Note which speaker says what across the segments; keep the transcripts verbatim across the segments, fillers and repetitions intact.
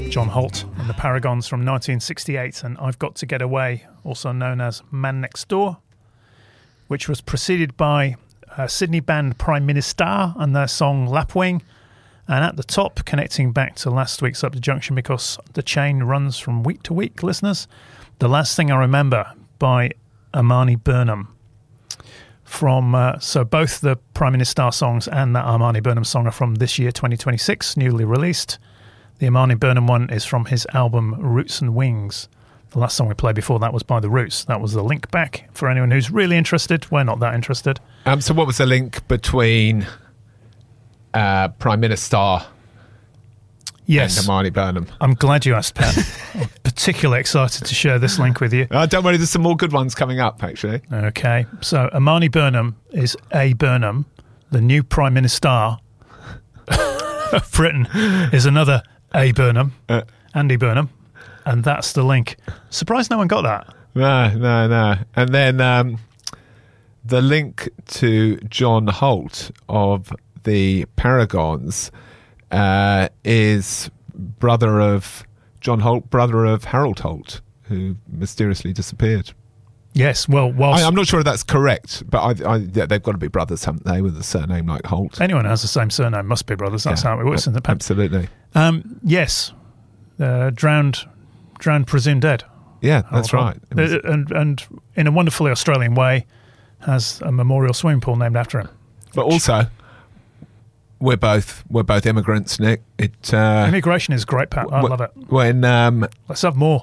Speaker 1: John Holt and the Paragons from nineteen sixty-eight, and I've Got to Get Away, also known as Man Next Door, which was preceded by uh, Sydney band Prime Minister and their song Lapwing. And at the top, connecting back to last week's Up the Junction, because the chain runs from week to week, listeners, The Last Thing I Remember by Armani Burnham. From uh, so both the Prime Minister songs and that Armani Burnham song are from this year, twenty twenty-six, newly released. The Armani Burnham one is from his album Roots and Wings. The last song we played before that was by The Roots. That was the link back for anyone who's really interested. We're not that interested.
Speaker 2: Um, so what was the link between uh, Prime Minister
Speaker 1: yes.
Speaker 2: and Armani Burnham?
Speaker 1: I'm glad you asked, Pat. I'm particularly excited to share this link with you.
Speaker 2: Uh, don't worry, there's some more good ones coming up, actually.
Speaker 1: Okay. So Armani Burnham is A. Burnham. The new Prime Minister of Britain is another A. Burnham, uh, Andy Burnham. And that's the link. Surprised no one got that.
Speaker 2: No, no, no. And then um, the link to John Holt of the Paragons uh, is brother of John Holt, brother of Harold Holt, who mysteriously disappeared.
Speaker 1: Yes, well, whilst...
Speaker 2: I, I'm not sure if that's correct, but I, I, yeah, they've got to be brothers, haven't they, with a surname like Holt?
Speaker 1: Anyone who has the same surname must be brothers. That's yeah, how it works in the pen.
Speaker 2: Absolutely.
Speaker 1: Um, yes, uh, drowned, drowned, presumed dead.
Speaker 2: Yeah, that's
Speaker 1: Harold
Speaker 2: right.
Speaker 1: Was... And, and in a wonderfully Australian way, has a memorial swimming pool named after him.
Speaker 2: But which... also, we're both we're both immigrants, Nick. It uh,
Speaker 1: immigration is great, Pat. I
Speaker 2: w-
Speaker 1: love it.
Speaker 2: When um,
Speaker 1: let's have more.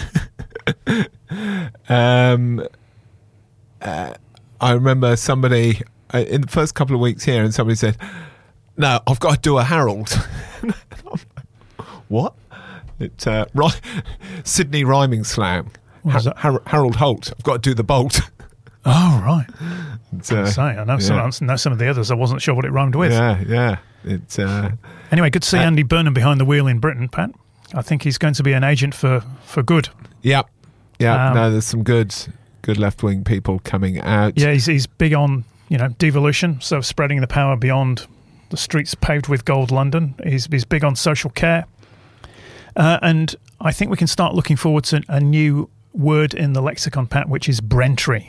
Speaker 2: um, uh, I remember somebody uh, in the first couple of weeks here, and somebody said, "No, I've got to do a Harold." What? It uh, ri- Sydney rhyming slang.
Speaker 1: What
Speaker 2: ha- Har- Harold Holt. I've got to do the bolt.
Speaker 1: Oh right.
Speaker 2: Uh,
Speaker 1: say, I know, yeah. some, I know some of the others. I wasn't sure what it rhymed with.
Speaker 2: Yeah, yeah. It, uh,
Speaker 1: anyway, good to see uh, Andy Burnham behind the wheel in Britain, Pat. I think he's going to be an agent for, for good.
Speaker 2: Yeah, yeah.
Speaker 1: Um,
Speaker 2: no, there's some good good left wing people coming out.
Speaker 1: Yeah, he's he's big on you know devolution, so spreading the power beyond the streets paved with gold London. He's he's big on social care, uh, and I think we can start looking forward to a new word in the lexicon, Pat, which is Brentry.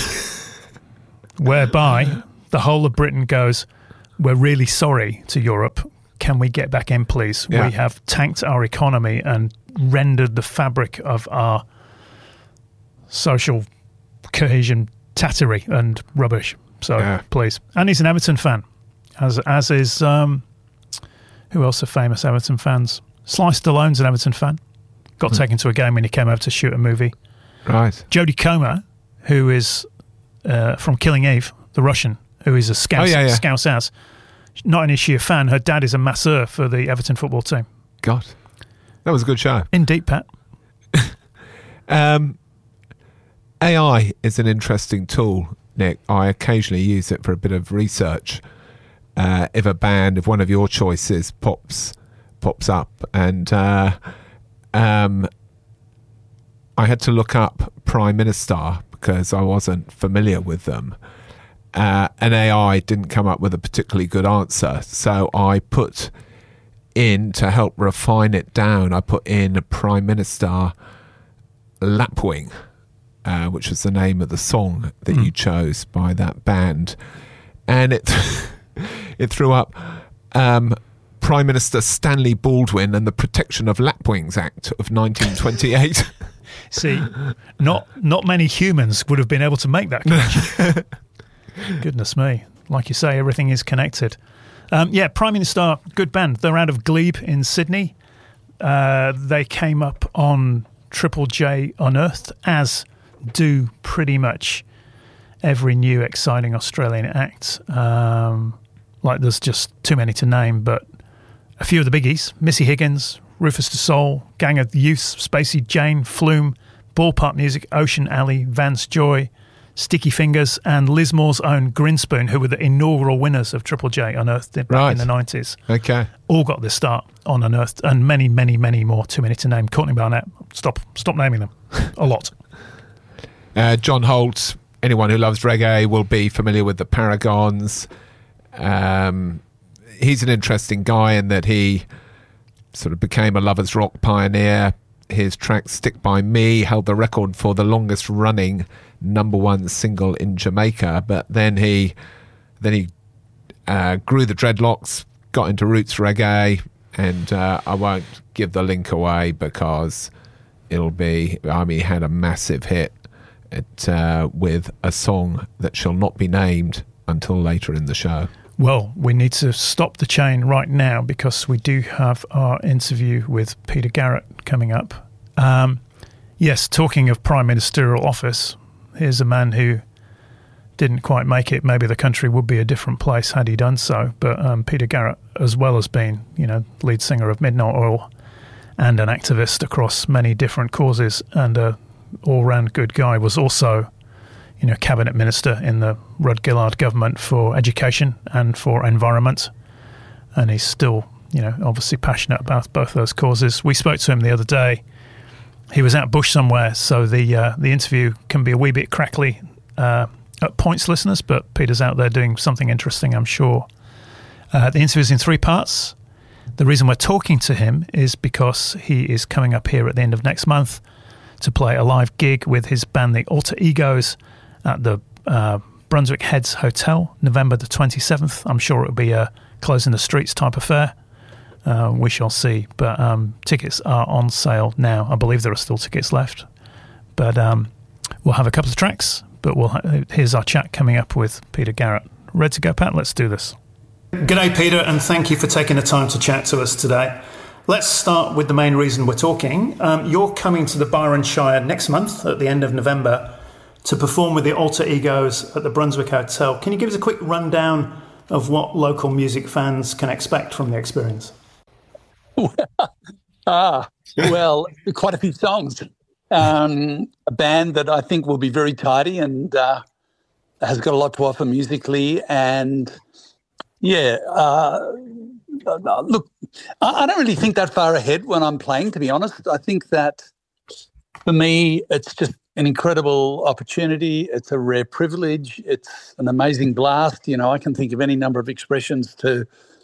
Speaker 1: Whereby the whole of Britain goes, we're really sorry to Europe. Can we get back in, please?
Speaker 2: Yeah.
Speaker 1: We have tanked our economy and rendered the fabric of our social cohesion tattery and rubbish. So,
Speaker 2: yeah.
Speaker 1: please. And he's an Everton fan, as as is, um, who else are famous Everton fans? Sly Stallone's an Everton fan. Got hmm. taken to a game when he came over to shoot a movie.
Speaker 2: Right.
Speaker 1: Jodie Comer, who is... Uh, from Killing Eve, the Russian, who is a scouse,
Speaker 2: oh, yeah, yeah.
Speaker 1: scouse ass. Not only is she a fan, her dad is a masseur for the Everton football team.
Speaker 2: God, that was a good show.
Speaker 1: Indeed, Pat.
Speaker 2: um, A I is an interesting tool, Nick. I occasionally use it for a bit of research. Uh, if a band, if one of your choices pops pops up, and uh, um, I had to look up Prime Minister because I wasn't familiar with them. Uh, and A I didn't come up with a particularly good answer. So I put in, to help refine it down, I put in Prime Minister Lapwing, uh, which was the name of the song that mm. you chose by that band. And it, it threw up um, Prime Minister Stanley Baldwin and the Protection of Lapwings Act of nineteen twenty-eight.
Speaker 1: See, not not many humans would have been able to make that connection. Goodness me. Like you say, everything is connected. Um, yeah, Prime Minister, good band. They're out of Glebe in Sydney. Uh, they came up on Triple J Unearthed, as do pretty much every new exciting Australian act. Um, like there's just too many to name, but a few of the biggies: Missy Higgins, Rufus Du Sol, Gang of Youths, Spacey Jane, Flume, Ballpark Music, Ocean Alley, Vance Joy, Sticky Fingers, and Lismore's own Grinspoon, who were the inaugural winners of Triple J Unearthed back
Speaker 2: right.
Speaker 1: in the nineties.
Speaker 2: Okay.
Speaker 1: All got their start on Unearthed, and many, many, many more. Too many to name. Courtney Barnett. Stop stop naming them. A lot.
Speaker 2: Uh, John Holt, anyone who loves reggae will be familiar with the Paragons. Um, he's an interesting guy in that he sort of became a lovers rock pioneer. His track Stick By Me held the record for the longest running number one single in Jamaica, but then he then he uh, grew the dreadlocks, got into roots reggae, and uh, I won't give the link away because it'll be, I mean, he had a massive hit at, uh, with a song that shall not be named until later in the show.
Speaker 1: Well, we need to stop the chain right now because we do have our interview with Peter Garrett coming up. Um, yes, talking of Prime Ministerial office, here's a man who didn't quite make it. Maybe the country would be a different place had he done so. But um, Peter Garrett, as well as being, you know, lead singer of Midnight Oil and an activist across many different causes and a all-round good guy, was also, you know, cabinet minister in the Rudd Gillard government for education and for environment. And he's still, you know, obviously passionate about both those causes. We spoke to him the other day. He was out bush somewhere, so the uh, the interview can be a wee bit crackly uh, at points, listeners, but Peter's out there doing something interesting, I'm sure. Uh, the interview is in three parts. The reason we're talking to him is because he is coming up here at the end of next month to play a live gig with his band, the Alter Egos, at the uh, Brunswick Heads Hotel, November the twenty-seventh. I'm sure it'll be a closing the streets type affair. Uh, we shall see. But um, tickets are on sale now. I believe there are still tickets left. But um, we'll have a couple of tracks. But we'll ha- here's our chat coming up with Peter Garrett. Ready to go, Pat? Let's do this. G'day, Peter, and thank you for taking the time to chat to us today. Let's start with the main reason we're talking. Um, you're coming to the Byron Shire next month at the end of November to perform with the Alter Egos at the Brunswick Hotel. Can you give us a quick rundown of what local music fans can expect from the experience?
Speaker 3: ah, well, quite a few songs. Um, a band that I think will be very tidy and uh, has got a lot to offer musically. And, yeah, uh, look, I don't really think that far ahead when I'm playing, to be honest. I think that for me, it's just an incredible opportunity. It's a rare privilege. It's an amazing blast. You know, I can think of any number of expressions to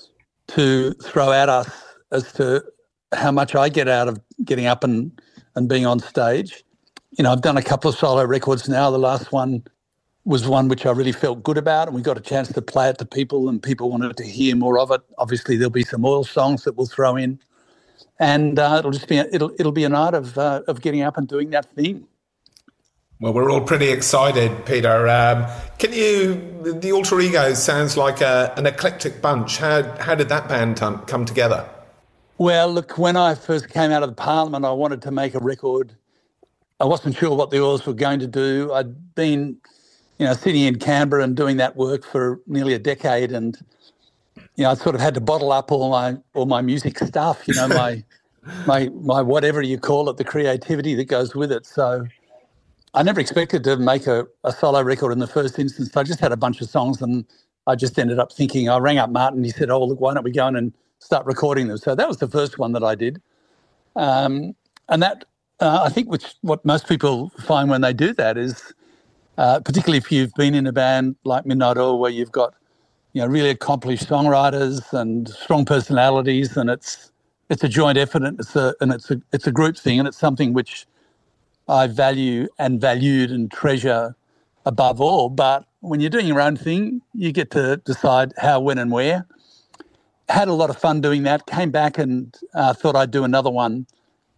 Speaker 3: to throw at us as to how much I get out of getting up and, and being on stage. You know, I've done a couple of solo records now. The last one was one which I really felt good about, and we got a chance to play it to people and people wanted to hear more of it. Obviously, there'll be some oil songs that we'll throw in. And uh, it'll just be a, it'll it'll be a night of uh, of getting up and doing that thing.
Speaker 2: Well, we're all pretty excited, Peter. Um, can you? The Alter Egos sounds like a, an eclectic bunch. How how did that band t- come together?
Speaker 3: Well, look, when I first came out of the Parliament, I wanted to make a record. I wasn't sure what the Oils were going to do. I'd been, you know, sitting in Canberra and doing that work for nearly a decade, and you know, I sort of had to bottle up all my all my music stuff, you know, my my my whatever you call it, the creativity that goes with it. So I never expected to make a, a solo record in the first instance. I just had a bunch of songs, and I just ended up thinking. I rang up Martin. He said, "Oh, look, why don't we go in and start recording them?" So that was the first one that I did, um, and that uh, I think which what most people find when they do that is, uh, particularly if you've been in a band like Midnight Oil, where you've got, you know, really accomplished songwriters and strong personalities, and it's it's a joint effort, and it's a and it's a it's a group thing, and it's something which I value and valued and treasure above all. But when you're doing your own thing, you get to decide how, when, and where. Had a lot of fun doing that. Came back and uh, thought I'd do another one,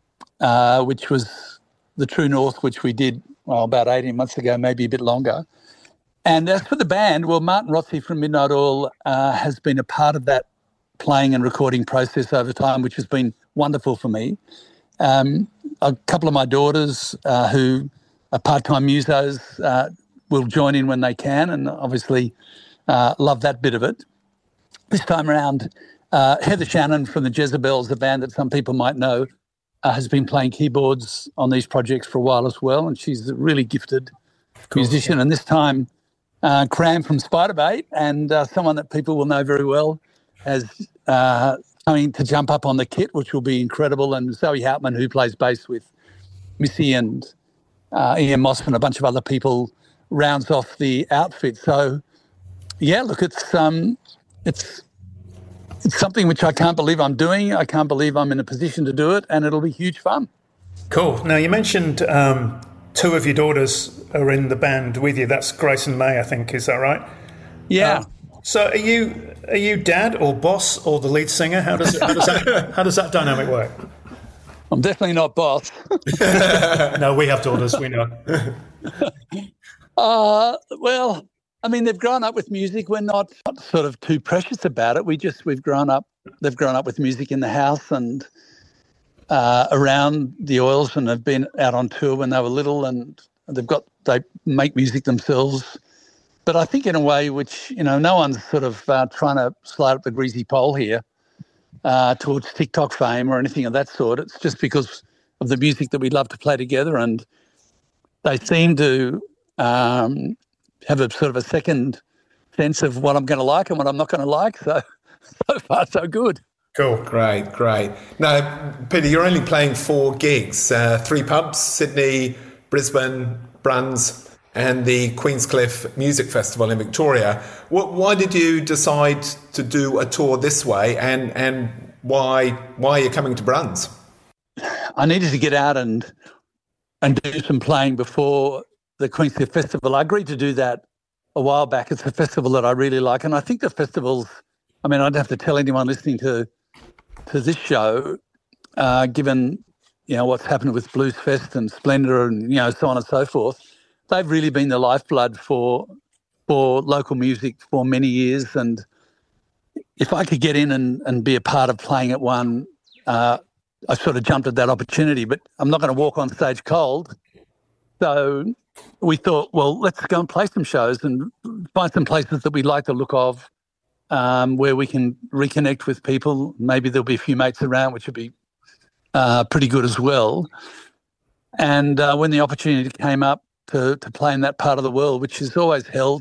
Speaker 3: uh, which was the True North, which we did well about eighteen months ago, maybe a bit longer. And as for the band, well, Martin Rossi from Midnight Oil uh, has been a part of that playing and recording process over time, which has been wonderful for me. Um, a couple of my daughters uh, who are part-time musos uh, will join in when they can, and obviously uh, love that bit of it. This time around, uh, Heather Shannon from the Jezebels, a band that some people might know, uh, has been playing keyboards on these projects for a while as well, and she's a really gifted musician. And this time, uh, Cram from Spiderbait, and uh, someone that people will know very well, has uh, coming to jump up on the kit, which will be incredible. And Zoe Hartman, who plays bass with Missy and uh, Ian Moss and a bunch of other people, rounds off the outfit. So, yeah, look, it's um, it's it's something which I can't believe I'm doing. I can't believe I'm in a position to do it, and it'll be huge fun.
Speaker 1: Cool. Now, you mentioned um, two of your daughters are in the band with you. That's Grace and May, I think. Is that right?
Speaker 3: Yeah.
Speaker 1: Um, so are you are you dad or boss or the lead singer? How does it, how does that how does that dynamic work?
Speaker 3: I'm definitely not boss.
Speaker 1: No, we have daughters. We know.
Speaker 3: uh, well, I mean, they've grown up with music. We're not, not sort of too precious about it. We just we've grown up. They've grown up with music in the house and uh, around the Oils, and have been out on tour when they were little, and they've got they make music themselves. But I think in a way which, you know, no one's sort of uh, trying to slide up the greasy pole here uh, towards TikTok fame or anything of that sort. It's just because of the music that we love to play together, and they seem to um, have a sort of a second sense of what I'm going to like and what I'm not going to like. So, so far, so good.
Speaker 2: Cool. Great, great. Now, Peter, you're only playing four gigs, uh, three pubs, Sydney, Brisbane, Brands, and the Queenscliff Music Festival in Victoria. What, why did you decide to do a tour this way, and and why why are you coming to Brands?
Speaker 3: I needed to get out and and do some playing before the Queenscliff Festival. I agreed to do that a while back. It's a festival that I really like, and I think the festivals, I mean, I don't have to tell anyone listening to to this show, uh, given, you know, what's happened with Blues Fest and Splendour and, you know, so on and so forth. They've really been the lifeblood for for local music for many years, and if I could get in and, and be a part of playing at one, uh, I sort of jumped at that opportunity. But I'm not going to walk on stage cold. So we thought, well, let's go and play some shows and find some places that we like the look of, um, where we can reconnect with people. Maybe there'll be a few mates around, which would be uh, pretty good as well. And uh, when the opportunity came up, To, to play in that part of the world, which has always held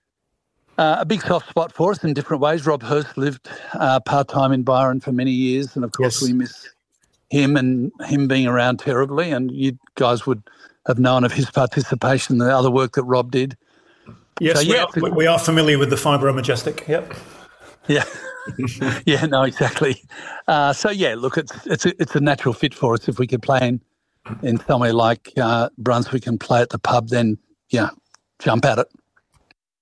Speaker 3: uh, a big soft spot for us in different ways. Rob Hurst lived uh, part-time in Byron for many years, and of course yes. we miss him and him being around terribly, and you guys would have known of his participation, the other work that Rob did.
Speaker 1: Yes,
Speaker 3: so, yeah,
Speaker 1: we, are, we are familiar with the Fibro Majestic, yep.
Speaker 3: Yeah, yeah, no, exactly. Uh, so, yeah, look, it's, it's, a, it's a natural fit for us if we could play in in somewhere like uh, Brunswick and play at the pub, then, yeah, jump at it.